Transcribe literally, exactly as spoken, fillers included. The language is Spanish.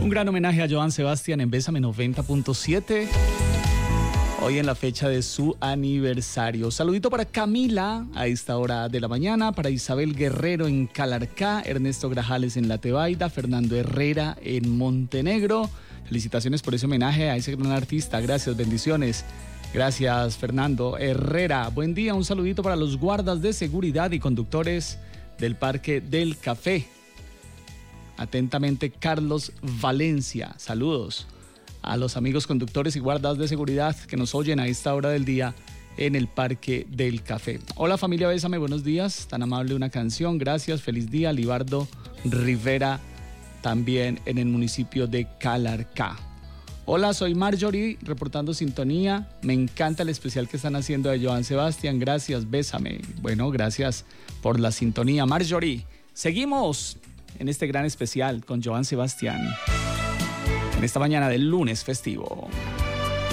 Un gran homenaje a Joan Sebastián en Bésame noventa punto siete. Hoy en la fecha de su aniversario. Saludito para Camila a esta hora de la mañana, para Isabel Guerrero en Calarcá, Ernesto Grajales en La Tebaida, Fernando Herrera en Montenegro. Felicitaciones por ese homenaje a ese gran artista. Gracias, bendiciones. Gracias, Fernando Herrera. Buen día, un saludito para los guardas de seguridad y conductores del Parque del Café. Atentamente, Carlos Valencia. Saludos a los amigos conductores y guardas de seguridad que nos oyen a esta hora del día en el Parque del Café. Hola familia Bésame, buenos días. Tan amable una canción, gracias. Feliz día, Libardo Rivera, también en el municipio de Calarcá. Hola, soy Marjorie, reportando sintonía. Me encanta el especial que están haciendo de Joan Sebastián. Gracias, Bésame. Bueno, gracias por la sintonía, Marjorie. Seguimos en este gran especial con Joan Sebastián en esta mañana del lunes festivo.